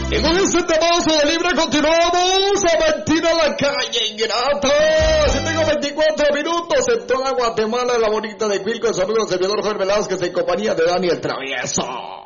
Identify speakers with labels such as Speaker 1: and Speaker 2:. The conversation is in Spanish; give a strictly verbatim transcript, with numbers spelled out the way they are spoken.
Speaker 1: Y con este temazo de libre continuamos a Martina la calle ingrata. Si tengo veinticuatro minutos en toda Guatemala, la bonita de Quilco. Saludos al servidor Joel Velázquez en compañía de Daniel Travieso.